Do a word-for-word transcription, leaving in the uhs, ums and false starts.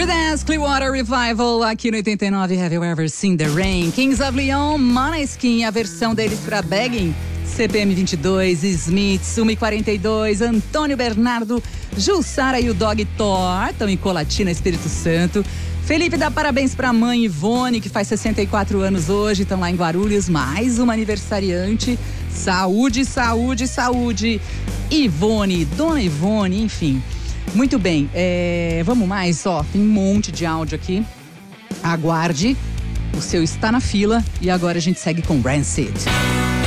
Creedence Clearwater Revival aqui no oitenta e nove. Have you ever seen the rain? Kings of Leon, Måneskin, a versão deles pra Begging. C P M vinte e dois, Smiths, uma e quarenta e dois, Antônio Bernardo, Jussara e o Dog Thor, estão em Colatina, Espírito Santo. Felipe dá parabéns pra mãe Ivone, que faz sessenta e quatro anos hoje, estão lá em Guarulhos, mais uma aniversariante. Saúde, saúde, saúde. Ivone, Dona Ivone, enfim. Muito bem, é, vamos mais, ó, tem um monte de áudio aqui. Aguarde, o seu está na fila e agora a gente segue com Rancid.